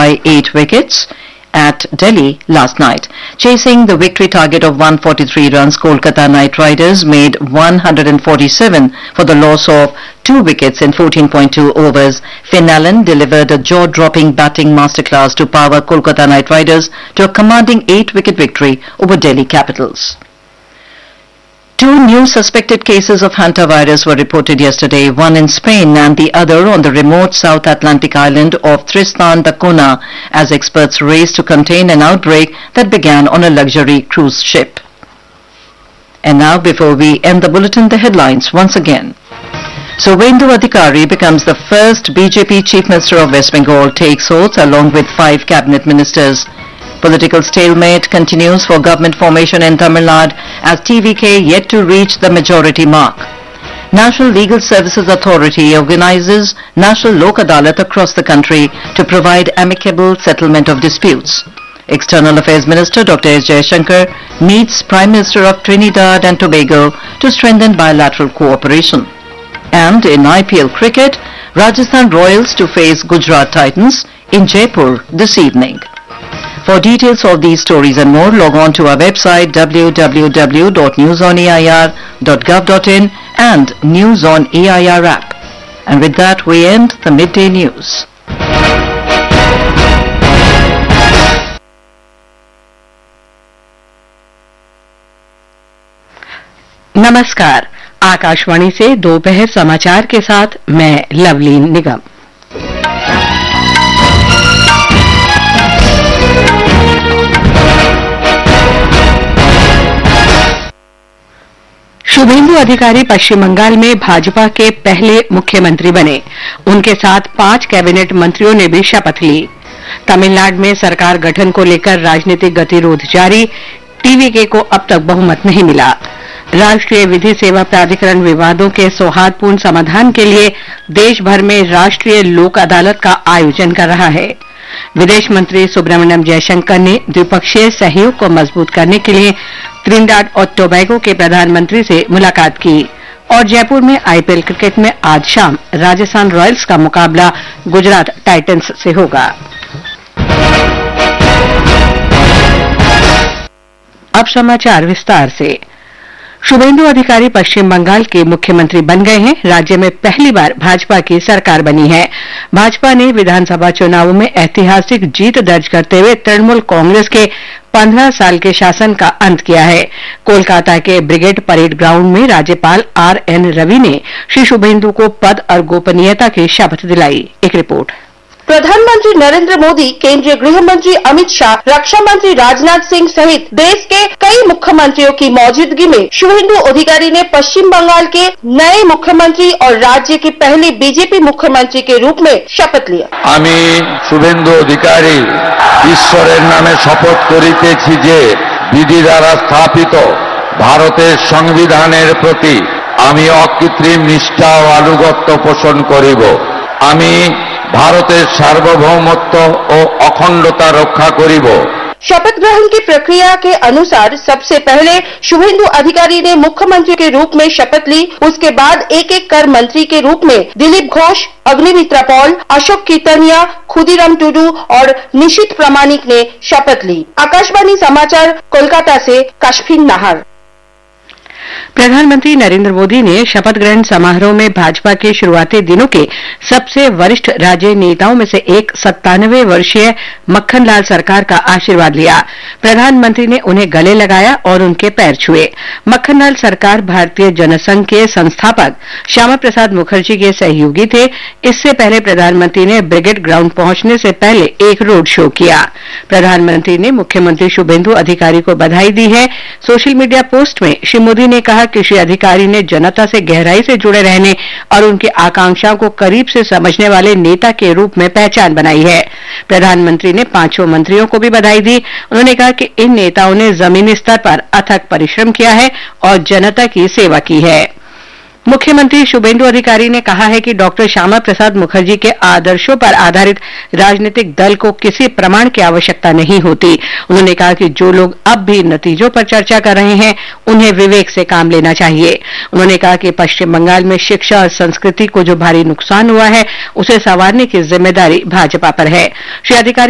by 8 wickets at Delhi last night. Chasing the victory target of 143 runs, Kolkata Knight Riders made 147 for the loss of 2 wickets in 14.2 overs. Finn Allen delivered a jaw-dropping batting masterclass to power Kolkata Knight Riders to a commanding 8-wicket victory over Delhi Capitals. 2 new suspected cases of hantavirus were reported yesterday, one in Spain and the other on the remote South Atlantic island of Tristan da Cunha, as experts race to contain an outbreak that began on a luxury cruise ship. And now, before we end the bulletin, the headlines once again. Suvendu Adhikari becomes the first BJP Chief Minister of West Bengal, takes oath along with 5 cabinet ministers. Political stalemate continues for government formation in Tamil Nadu as TVK yet to reach the majority mark. National Legal Services Authority organizes National Lok Adalat across the country to provide amicable settlement of disputes. External Affairs Minister Dr. S. Jaishankar meets Prime Minister of Trinidad and Tobago to strengthen bilateral cooperation. And in IPL cricket, Rajasthan Royals to face Gujarat Titans in Jaipur this evening. For details of these stories and more, log on to our website www.newsonair.gov.in and News on AIR app. And with that, we end the midday news. नमस्कार, आकाशवाणी से दोपहर समाचार के साथ मैं लवलीन निगम। शुभेंदु अधिकारी पश्चिम बंगाल में भाजपा के पहले मुख्यमंत्री बने। उनके साथ 5 कैबिनेट मंत्रियों ने भी शपथ ली। तमिलनाडु में सरकार गठन को लेकर राजनीतिक गतिरोध जारी, टीवीके को अब तक बहुमत नहीं मिला। राष्ट्रीय विधि सेवा प्राधिकरण विवादों के सौहार्दपूर्ण समाधान के लिए देश भर में राष्ट्रीय लोक अदालत का आयोजन कर रहा है। विदेश मंत्री सुब्रमण्यम जयशंकर ने द्विपक्षीय सहयोग को मजबूत करने के लिए त्रिनिदाद और टोबैगो के प्रधानमंत्री से मुलाकात की। और जयपुर में आईपीएल क्रिकेट में आज शाम राजस्थान रॉयल्स का मुकाबला गुजरात टाइटंस से होगा। अब समाचार विस्तार से। शुभेंदु अधिकारी पश्चिम बंगाल के मुख्यमंत्री बन गए हैं। राज्य में पहली बार भाजपा की सरकार बनी है। भाजपा ने विधानसभा चुनावों में ऐतिहासिक जीत दर्ज करते हुए तृणमूल कांग्रेस के 15 साल के शासन का अंत किया है। कोलकाता के ब्रिगेड परेड ग्राउंड में राज्यपाल आर.एन. रवि ने श्री शुभेंदु को पद और गोपनीयता की शपथ दिलाई। एक रिपोर्ट। प्रधानमंत्री नरेंद्र मोदी, केंद्रीय गृह मंत्री अमित शाह, रक्षा मंत्री राजनाथ सिंह सहित देश के कई मुख्यमंत्रियों की मौजूदगी में शुभेंदु अधिकारी ने पश्चिम बंगाल के नए मुख्यमंत्री और राज्य के पहले बीजेपी मुख्यमंत्री के रूप में शपथ लिया। আমি শুভেন্দু অধিকারী ঈশ্বরের নামে শপথ করিতেছি যে বিধি দ্বারা স্থাপিত ভারতের সংবিধানের প্রতি আমি অকৃত্রিম নিষ্ঠা ও আনুগত্য পোষণ করিব। আমি ভারতের সার্বভৌমত্ব ও অখণ্ডতা রক্ষা করিব। शपथ ग्रहण की प्रक्रिया के अनुसार सबसे पहले शुभेंदु अधिकारी ने मुख्यमंत्री के रूप में शपथ ली। उसके बाद एक-एक कर मंत्री के रूप में दिलीप घोष, अग्निमित्रा पॉल, अशोक कीर्तनिया, खुदीराम टुडू और निशित प्रामाणिक ने शपथ ली। आकाशवाणी समाचार कोलकाता से काशफीन नाहर। प्रधानमंत्री नरेंद्र मोदी ने शपथ ग्रहण समारोह में भाजपा के शुरुआती दिनों के सबसे वरिष्ठ राज्य नेताओं में से एक 97 वर्षीय मक्खनलाल सरकार का आशीर्वाद लिया। प्रधानमंत्री ने उन्हें गले लगाया और उनके पैर छुए। मक्खनलाल सरकार भारतीय जनसंघ के संस्थापक श्यामा प्रसाद मुखर्जी के सहयोगी थे। इससे पहले प्रधानमंत्री ने ब्रिगेड ग्राउंड पहुंचने से पहले एक रोड शो किया। प्रधानमंत्री ने मुख्यमंत्री शुभेंदु अधिकारी को बधाई दी है। सोशल मीडिया पोस्ट में श्री मोदी ने कहा कि श्री अधिकारी ने जनता से गहराई से जुड़े रहने और उनकी आकांक्षाओं को करीब से समझने वाले नेता के रूप में पहचान बनाई है। प्रधानमंत्री ने 5 मंत्रियों को भी बधाई दी। उन्होंने कहा कि इन नेताओं ने जमीनी स्तर पर अथक परिश्रम किया है और जनता की सेवा की है। मुख्यमंत्री शुभेंदु अधिकारी ने कहा है कि डॉक्टर श्यामा प्रसाद मुखर्जी के आदर्शों पर आधारित राजनीतिक दल को किसी प्रमाण की आवश्यकता नहीं होती। उन्होंने कहा कि जो लोग अब भी नतीजों पर चर्चा कर रहे हैं, उन्हें विवेक से काम लेना चाहिए। उन्होंने कहा कि पश्चिम बंगाल में शिक्षा और संस्कृति को जो भारी नुकसान हुआ है, उसे संवारने की जिम्मेदारी भाजपा पर है। श्री अधिकारी